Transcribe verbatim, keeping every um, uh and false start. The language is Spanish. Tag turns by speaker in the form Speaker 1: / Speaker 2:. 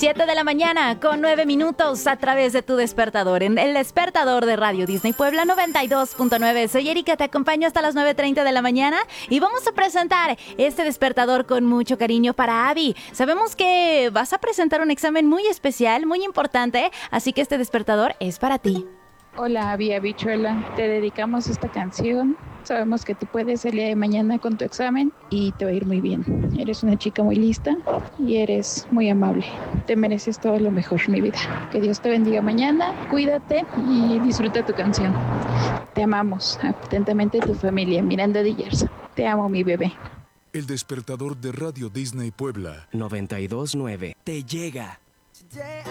Speaker 1: Siete de la mañana con nueve minutos a través de tu despertador en el despertador de Radio Disney Puebla noventa y dos punto nueve. Soy Erika, te acompaño hasta las nueve treinta de la mañana y vamos a presentar este despertador con mucho cariño para Abby. Sabemos que vas a presentar un examen muy especial, muy importante, así que este despertador es para ti.
Speaker 2: Hola, Abby Habichuela, te dedicamos esta canción. Sabemos que tú puedes el día de mañana con tu examen y te va a ir muy bien. Eres una chica muy lista y eres muy amable. Te mereces todo lo mejor, mi vida. Que Dios te bendiga mañana, cuídate y disfruta tu canción. Te amamos. Atentamente tu familia, Miranda Dillarza. Te amo, mi bebé.
Speaker 3: El despertador de Radio Disney Puebla
Speaker 4: noventa y dos punto nueve te llega.
Speaker 5: Today